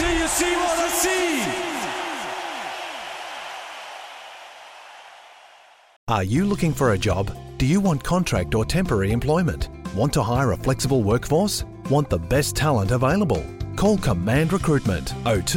till you see what I see. Are you looking for a job? Do you want contract or temporary employment? Want to hire a flexible workforce? Want the best talent available? Call Command Recruitment 02